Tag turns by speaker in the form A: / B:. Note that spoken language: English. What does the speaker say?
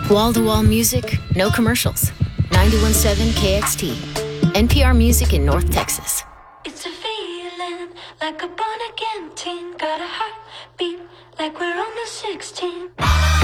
A: Wall-to-wall music, no commercials. 91.7 KXT. NPR Music in North Texas.
B: It's a feeling like a born-again teen. Got a heartbeat like we're on the 16.